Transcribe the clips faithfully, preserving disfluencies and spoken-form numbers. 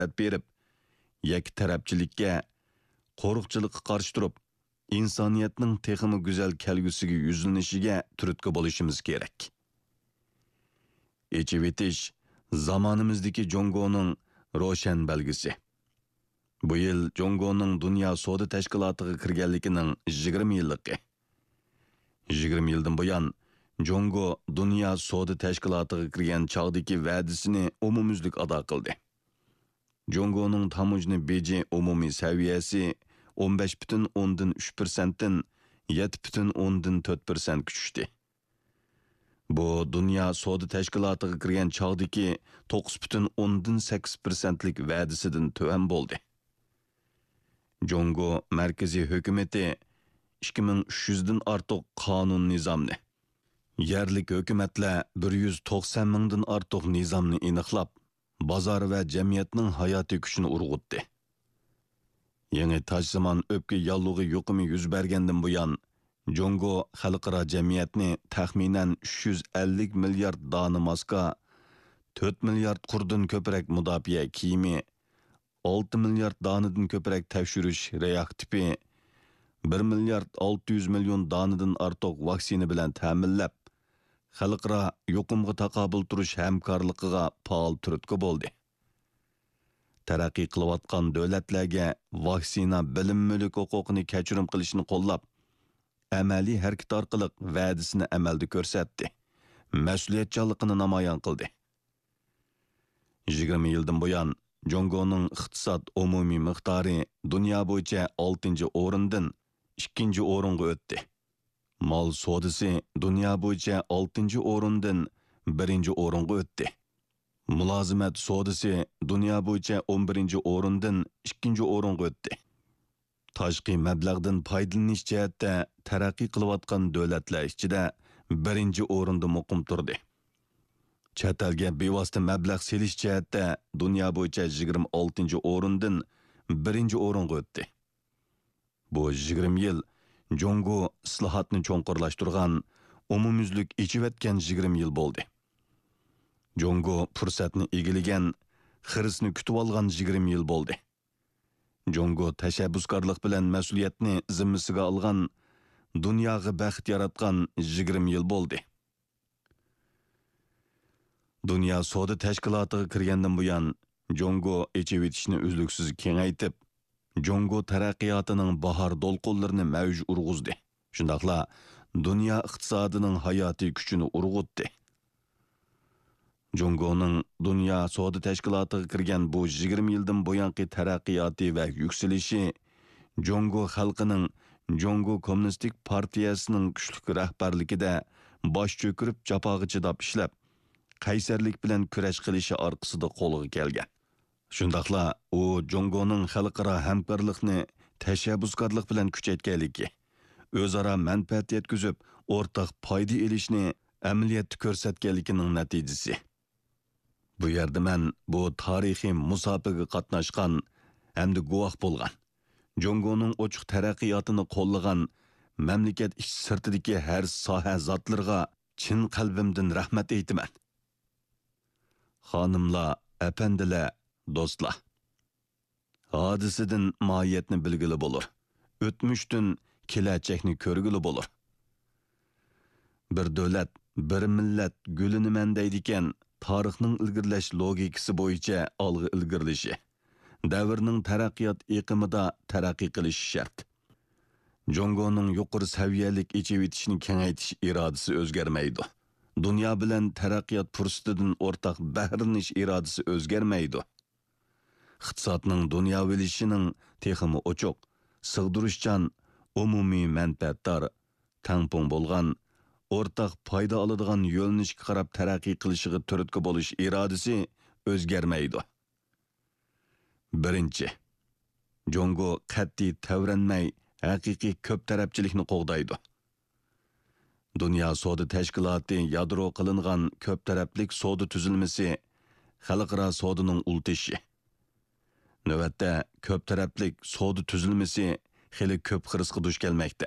berib, yakki tarafchilikka, qo'riqchilikqa qarshi turib, insoniyatning texmi go'zal kelgusiga yuzlanishiga turtki bo'lishimiz kerak. Echib etish zamonimizdagi Jongoning ro'shan belgisi. Bu yil Jongoning Dunyo savdo tashkilotiga kirganligining yigirma yilligi. yigirma yildan buyon Jongo Dunyo savdo tashkilotiga kirgan chog'dagi va'dasini umumyuzlik ado qildi. Jongoning tamujni beji umumiy saviyasi o'n besh butun o'ndan uch persent dan yetti butun o'ndan to'rt persent tushdi. Bu Dunyo savdo tashkilotiga kirgan chog'dagi to'qqiz butun o'ndan sakkiz persentlik va'dasidan tuvan bo'ldi. Jongo markaziy hukumati ikki ming uch yuz dan ortiq qonun nizomni, yerlik hukumatlar bir yuz to'qson mingdan ortiq nizomni aniqlab, bozor va jamiyatning hayotiy kuchini urg'utdi. Yangi tajsimon o'pka yollig'i yuqumi yuz bergandan buyon Jongo xalqaro jamiyatni taxminan uch yuz ellik milliard dona maska, to'rt milliard qurdan ko'proq mudofaa kiyimi, olti milliard donadan ko'proq tekshirish reaktivi, bir milliard olti yuz million donadan ortiq vaksina bilan ta'minlab, xalqaro yuqumga taqobil turish hamkorligiga faol turtki bo'ldi. Taraqqiy qilayotgan davlatlarga vaksina bilim mulk huquqini kechirim qilishni qo'llab, amaliy harakat orqali va'dasini amalda ko'rsatdi, mas'uliyatchanligini namoyon qildi. yigirma yildan buyon Jongoning iqtisod umumiy miqdori dunyo bo'yicha oltinchi o'rindan ikkinchi o'ringa o'tdi. Mol savdosi dunyo bo'yicha oltinchi o'rindan birinchi o'ringa o'tdi. Mulozimat savdosi dunyo bo'yicha o'n birinchi o'rindan ikkinchi o'ringa o'tdi. Tashqi mablag'dan foydalanish jihatda taraqqiy qilayotgan davlatlar ichida birinchi o'rinda muqim turdi. Chet elga bevosita mablag' selish jihatda dunyo bo'yicha yigirma oltinchi o'rindan birinchi o'ringa o'tdi. Bu yigirma yil Jongo islohotni cho'nqurlashtirgan, umumyuzlik ichivetgan yigirma yil bo'ldi. Jongo fursatni egillagan, xirisni kutib olgan yigirma yil bo'ldi. Jongo tashabbuskorlik bilan mas'uliyatni zimmasiga olgan, dunyoga baxt yaratgan yigirma yil bo'ldi. Dunyo savdo tashkilotiga kirgandan buyon Jongo echib etishni uzluksiz kengaytib, Jongo taraqqiyotining bahor do'lqinlarini mavj urg'izdi. Shundaqla dunyo iqtisodining hayotiy kuchini urg'utdi. Jongoning Dunyo savdo tashkilotiga kirgan bu yigirma yildan buyongi taraqqiyoti va yuksalishi Jongo xalqining Jongo Kommunistik partiyasining kuchli rahbarligida bosh cho'kirib jafoga chidab ishlab, qaysarlik bilan kurash qilishi orqasida qo'lga kelgan. Shundaqla u Jongoning xalqaro hamkorlikni tashabbuskorlik bilan kuchaytganligi, o'zaro manfaat yetkazib, o'rtaq foyda olishni amaliyotda ko'rsatganligining natijasi. Bu yerda men bu tarixiy musobaqa qatnashgan hamda guvoh bo'lgan, Jongoning ochiq taraqqiyotini qo'llagan mamlakat ish sirtidagi har soha zotlarga chin qalbimdan rahmat aytaman. Xonimlar, apandilar, do'stlar. Hodisidan mohiyatni bilgili bo'lur. O'tmishdan kelajakni ko'rgili bo'lur. Bir davlat, bir millat gulini mandaydigan tarixning ilgirlash logikasi bo'yicha olg'a ilgirlishi, davrning taraqqiyot iqimida taraqqiy qilishi shart. Jongoning yuqori saviyalik echib etishni kengaytish irodasi o'zgarmaydi. Dunyo bilan taraqqiyot fursatidan o'rtaq bahrlanish irodasi o'zgarmaydi. Iqtisodning dunyovilishining texmi ochiq, sig'dirishchan, umumiy manfaatdor, tangpung bo'lgan, o'rtaq foyda oladigan yo'lnishga qarab taraqqiy qilishiga turtki bo'lish irodasi o'zgarmaydi. Birinchi, Jongo qat'iy tavranmay haqiqiy ko'p tarafchilikni qo'g'daydi. Dunyo savdo tashkiloti yadro qilingan ko'p taraflik savdo tuzilmasi xalqaro savdoning ultishi. Navbatda ko'p taraflik savdo tuzilmasi xili ko'p xirisga duch kelmoqda.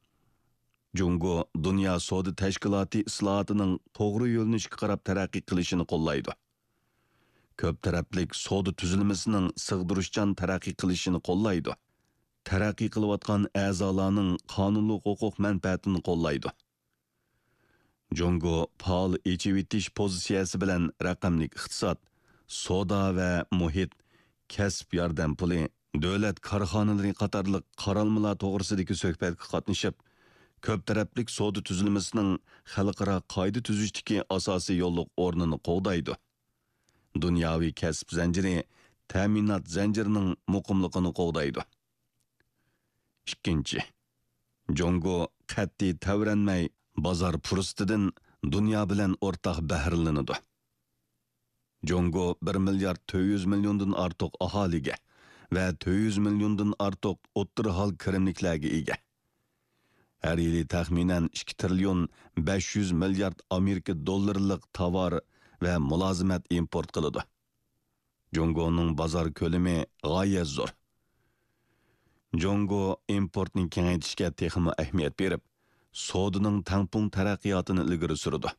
Jongo Dunyo savdo tashkiloti islohotining to'g'ri yo'lnishga qarab taraqqiy qilishini qo'llaydi. ko'p taraflik savdo tuzilmasining sig'dirishchan taraqqiy qilishini qo'llaydi. Taraqqiy qilayotgan a'zolarning qonunli huquq manfaatini qo'llaydi. Jongo faol echivitish pozitsiyasi bilan raqamlik iqtisod, savdo va muhit, kasb yordam puli, davlat korxonalari qatorliq qaralmalar to'g'risidagi suhbatga qatnashib, ko'p taraflik savdo tuzilmasining xalqaro qoida tuzishdagi asosiy yo'lliq o'rnini qo'g'daydi. Dunyoviy kasb zanjiri ta'minot zanjirining muqimligini qo'g'daydi. Ikkinchi, Jongo qat'iy tavranmay bozor fursatidan dunyo bilan o'rtaq bahrilanadi. Jongo bir milliard to'rt yuz milliondan ortiq aholiga va to'rt yuz milliondan ortiq o'rta hol kirimliklarga ega. Har yili taxminan ikki trillion besh yuz milliard Amerika dollarlik tovar va mulozimat import qiladi. Jongoning bozor ko'lami g'oyat zo'r. Jongo importni kengaytirishga texnik ahamiyat berib, savdoning tangpung taraqqiyotini ilgari surdi.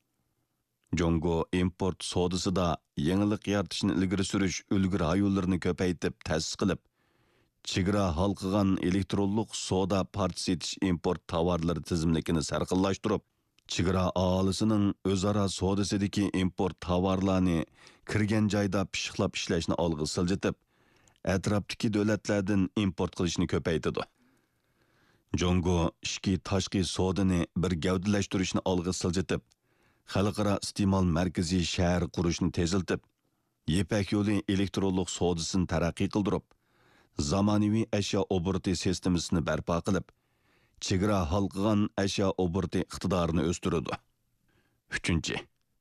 Jongo import savdosida yangilik yaratishni ilgari surish ulgu rayonlarini ko'paytib ta'sis qilib, chegara halqıgan elektronlik savdo partisi etish import tovarlari tizimlikini sarqillashtirib, chegara aholisining o'zaro savdosidagi import tovarlarni kirgan joyda pishiqlab ishlashni olg'a siljitib, atrofdagi davlatlardan import qilishni ko'paytirdi. Jongo ishki tashqi savdoni bir gavdalashtirishni olg'a siljitib, xalqaro iste'mol markaziy shahar qurishni teziltib, Yepak yo'li elektronlik savdosini taraqqiy qildirib, zamonaviy ashyo obroti sistemasini barpo qilib, chegara halqıgan ashyo obroti iqtidorini o'stirdi. Uchinchi,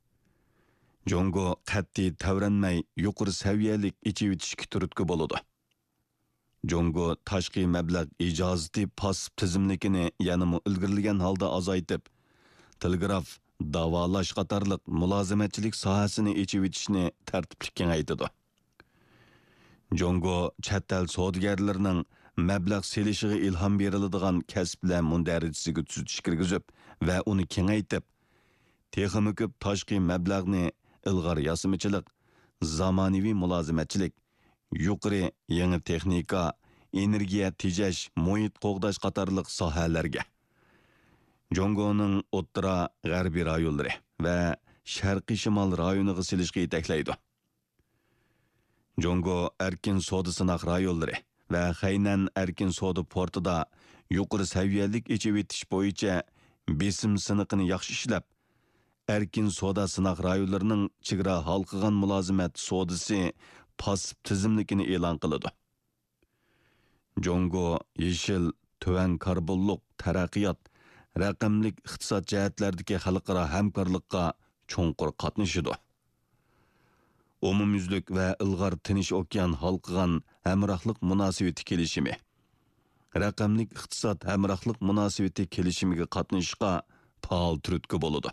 Jongo qat'iy tavranmay yuqori saviyalik ichivitishga turtki bo'ladi. Jongo tashqi mablag' ijozati pasib tizimlikini yanimi ilgirlagan holda azaytib, telegraf, davolash qatorliq mulozimatchilik sohasini ichivitishni tartibli kengaytirdi. Jongo chet el savdogarlarining mablag' selishiga ilhom beriladigan kasblar mundarajasiga tuzitish kirgizib va uni kengaytib, texnik ko'p tashqi mablag'ni ilg'or yasimichilik, zamonaviy mulozimatchilik, yuqori yangi texnika, energiya tejash, muhit qo'g'dash qatorliq sohalarga, Jongoning o'rta g'arbiy rayonlari va sharqiy shimol rayoniga silishga yetaklaydi. Jongo erkin savdo sinoq rayonlari va Xaynan erkin savdo portida yuqori saviyalik ichivitish bo'yicha besim siniqini yaxshi ishlab, erkin savdo sinoq rayonlarining chegara halqıgan mulozimat savdosi pasib tizimlikini e'lon qiladi. Jongo yeshil, tuvan karbonlik taraqqiyot, raqamlik iqtisod jihatlaridagi xalqaro hamkorlikqa cho'nqur qatnashadi. Umumyuzlik va ilg'or Tinch okean halqıgan hamrohlik munosabati kelishimi, raqamlik iqtisod hamrohlik munosabati kelishimiga qatnashishga faol turtki bo'ladi.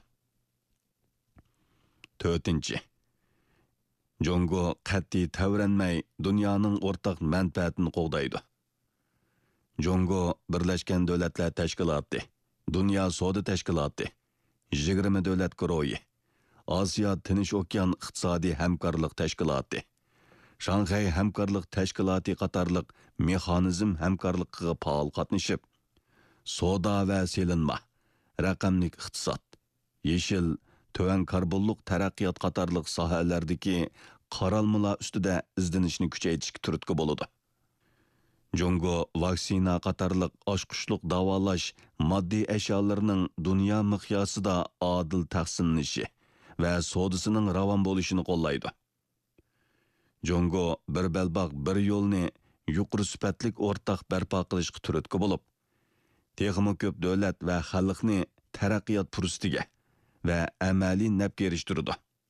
To'rtinchi, Jongo qat'iy tavranmay dunyoning o'rtaq manfaatini qo'g'daydi. Jongo Birlashgan Davlatlar Tashkiloti, Dunyo savdo tashkiloti, yigirma davlat guruhi, Osiyo Tinch okean iqtisodiy hamkorlik tashkiloti, Shanxay hamkorlik tashkiloti qatorliq mexanizm hamkorligiga faol qatnashib, savdo va selinma, raqamlik iqtisod, yeshil, tuvan karbonlik taraqqiyot qatorliq sohalardagi qaralmalar ustida izlanishni kuchaytirishga turtki bo'ladi. Jongo vaksina qatorliq oshqushliq davolash moddiy ashyolarining dunyo miqyosida adil taqsimlanishi va savdosining ravon bo'lishini qo'llaydi. Jongo bir belbaq bir yo'lni yuqori sifatlik o'rtaq barpo qilishga turtki bo'lib, texnik ko'p davlat va xalqni taraqqiyot fursatiga va amaliy nafga erishtirdi.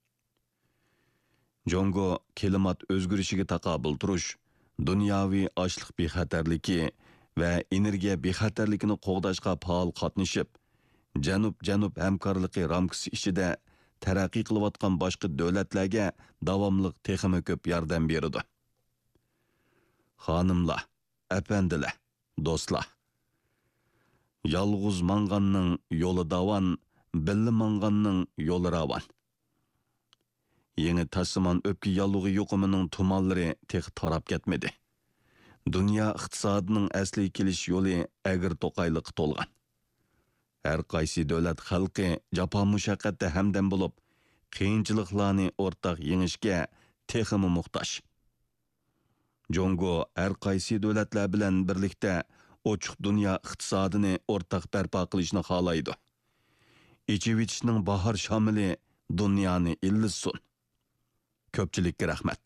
Jongo klimat o'zgarishiga taqobil turish, dunyoviy ochliq bexatarligi va energiya bexatarligini qo'g'dashga faol qatnashib, janub-janub hamkorligi ramkasi ichida taraqqiy qilayotgan boshqa davlatlarga davomli texnik ko'p yordam berdi. Xonimlar, apandilar, do'stlar. Yolg'iz manganning yo'li davan, billi manganning yo'li ravan. yangi tassimon o'pka yallig'i yuqumining tumanlari tex tarab ketmedi. Dünya iqtisodining asli kelish yo'li agir to'qayliqqa to'lgan. Har qaysi davlat xalqi jafo mushaqqatda hamdam bo'lib, qiyinchiliklarni o'rtaq yengishga texmi muhtoj. Jongo har qaysi davlatlar bilan birlikda ochiq dunyo iqtisodini o'rtaq barpo qilishni xohlaydi. Ichivitishning bahor shamili dunyoni illissun. Ko'pchilikka rahmat.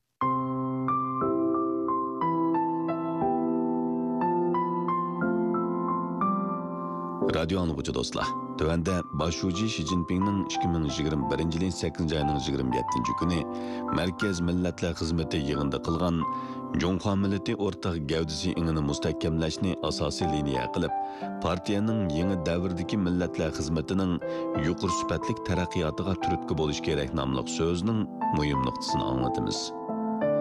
Radio anlıqçı dostlar, tövəndə başuci Xi Jinping'nin ikki ming yigirma birinchi yilning sakkizinchi ayının yigirma yettinchi kuni Merkez Millatlar Xizmeti yig'inida qilgan Jonghua millati o'rtaq gavdisi ingini mustahkamlashni asosiy liniya qilib, partiyaning yangi davrdagi millatlar xizmatining yuqori sifatli taraqqiyotiga turtki bo'lish kerak nomli so'zning muhim nuqtasini anglatamiz.